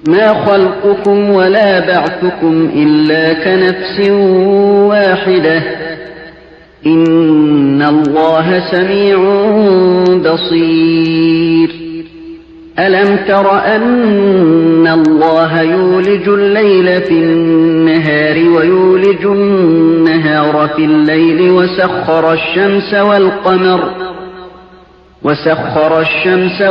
ما خلقكم ولا بعثكم إلا كنفس واحدة إن الله سميع بصير ألم تر أن الله يولج الليل في النهار ويولج النهار في الليل وسخر الشمس